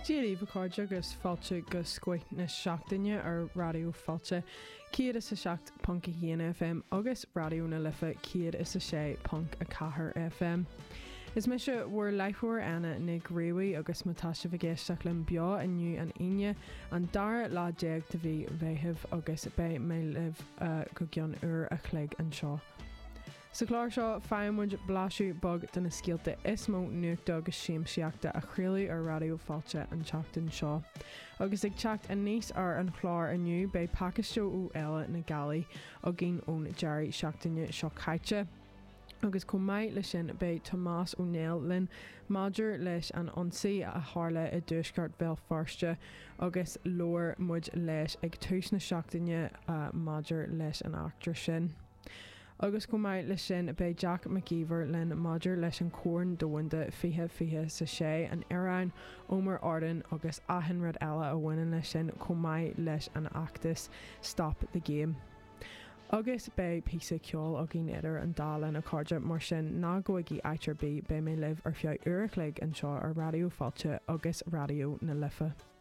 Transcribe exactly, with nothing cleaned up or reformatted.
Díarí bhcáide agus fáilte go scoit na seachtaine ar radio fáilte céad is a seacht punk a héana F M agus radio na lifa céad is a sé punk a chathair F M. Is me se bhfuair leithúir ana nig réhaí agus matáiste bhgéisteach len beo aniu an aine an dar lá déag de bhí bhéitheh agus bé mé libh uh, go gceann uair a chléig an seo. Sa chláir seo feimmuid blaisiú bog duna scialta is mó nuachta agus siamsaíochta a chréalaí ar radio fáilte an teachtain seo. Agus ag teacht a níos ar an chláir aniu bé Pakistó ú eile na Gallaí a gin ón Jerry seachtaine seo caite. Agus com maiid le sin bé Tomás O'Neill linn maidir leis an ionsaí a tharla i dúsgart Belfáiste agus leir muid leis ag tús na seachtaine a maidir leis an actar sin. Agus com maiid le sin bé Jack McGeever linn maidir leis an córan dóanda fiche fiche sa sé an Airán Omar Arden agus ahinrad eile a bhainean le sin com maiid leis an actas Stop the Game. Agus bé písa ceol a gin idir an dálan a cáide mar sin ná goigi aitir bí bé mé libh ar fiú uiriclaigh an seo ar radio fáilte agus radio na lifa.